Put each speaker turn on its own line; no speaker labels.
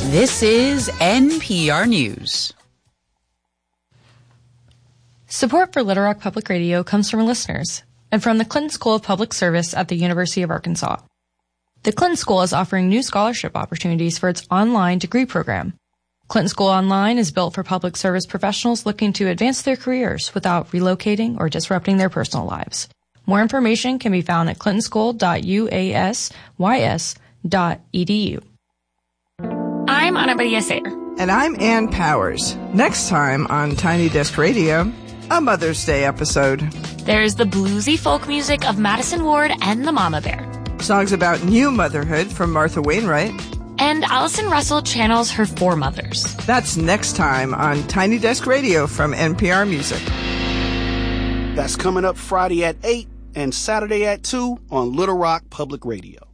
This is NPR News.
Support for Little Rock Public Radio comes from listeners and from the Clinton School of Public Service at the University of Arkansas. The Clinton School is offering new scholarship opportunities for its online degree program. Clinton School Online is built for public service professionals looking to advance their careers without relocating or disrupting their personal lives. More information can be found at clintonschool.uasys.edu.
I'm Ana Maria Sayre.
And I'm Ann Powers. Next time on Tiny Desk Radio, a Mother's Day episode.
There's the bluesy folk music of Madison Ward and the Mama Bear.
Songs about new motherhood from Martha Wainwright.
And Allison Russell channels her four mothers.
That's next time on Tiny Desk Radio from NPR Music.
That's coming up Friday at 8 and Saturday at 2 on Little Rock Public Radio.